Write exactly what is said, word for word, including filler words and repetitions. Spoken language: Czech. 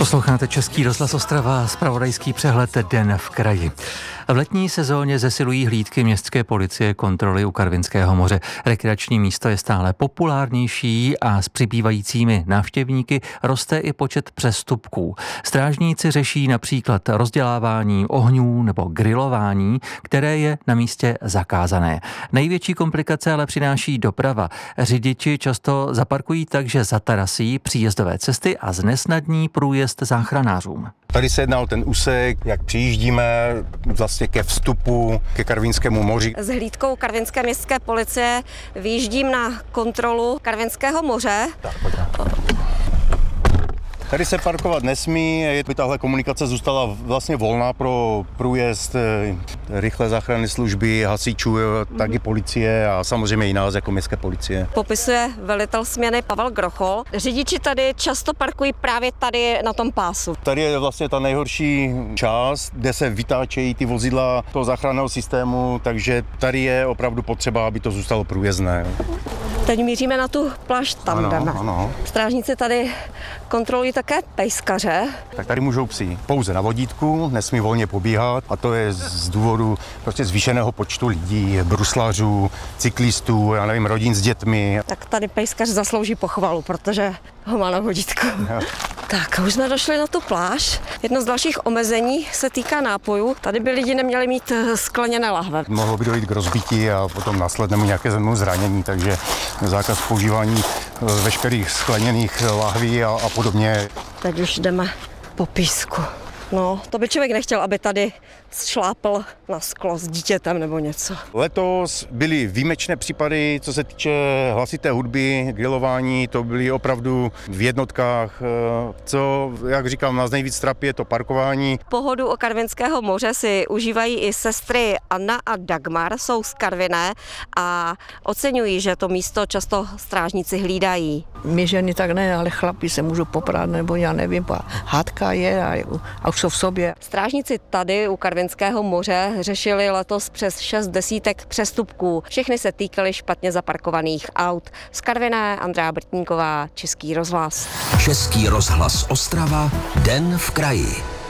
Posloucháte Český rozhlas Ostrava, zpravodajský přehled Den v kraji. V letní sezóně zesilují hlídky městské policie kontroly u Karvinského moře. Rekreační místo je stále populárnější a s přibývajícími návštěvníky roste i počet přestupků. Strážníci řeší například rozdělávání ohňů nebo grilování, které je na místě zakázané. Největší komplikace ale přináší doprava. Řidiči často zaparkují tak, že zatarasí příjezdové cesty a znesnadní průjezd záchranářům. Tady se jedná o ten úsek, jak přijíždíme vlastně ke vstupu ke Karvinskému moři. S hlídkou Karvinské městské policie vyjíždím na kontrolu Karvinského moře. Tak, pojďme. Tady se parkovat nesmí, by tahle komunikace zůstala vlastně volná pro průjezd rychlé záchranné služby, hasičů, tak i policie a samozřejmě i nás jako městské policie. Popisuje velitel směny Pavel Grochol. Řidiči tady často parkují právě tady na tom pásu. Tady je vlastně ta nejhorší část, kde se vytáčejí ty vozidla toho záchranného systému, takže tady je opravdu potřeba, aby to zůstalo průjezdné. Teď míříme na tu pláž, tam ano, jdeme. Ano. Strážníci tady kontrolují také pejskaře. Tak tady můžou psi pouze na vodítku, nesmí volně pobíhat a to je z důvodu prostě zvýšeného počtu lidí, bruslařů, cyklistů, já nevím, rodin s dětmi. Tak tady pejskař zaslouží pochvalu, protože ho má na vodítku. No. Tak, už jsme došli na tu pláž. Jedno z dalších omezení se týká nápojů. Tady by lidi neměli mít skleněné lahve. Mohlo by dojít k rozbití a potom následnému nějakému zranění, takže zákaz používání veškerých skleněných lahví a, a podobně. Teď už jdeme po písku. No, to by člověk nechtěl, aby tady šlápl na sklo s dítětem nebo něco. Letos byly výjimečné případy, co se týče hlasité hudby, grilování, to byly opravdu v jednotkách. Co, jak říkám, nás nejvíc trápí je to parkování. Pohodu o Karvinského moře si užívají i sestry Anna a Dagmar, jsou z Karviné a oceňují, že to místo často strážníci hlídají. My ženy tak ne, ale chlapi se můžou poprat, nebo já nevím, hádka je a, a už jsou v sobě. Strážníci tady u Karvinského moře řešili letos přes šest desítek přestupků. Všechny se týkaly špatně zaparkovaných aut. Z Karviné Andrea Brtníková, Český rozhlas. Český rozhlas Ostrava, Den v kraji.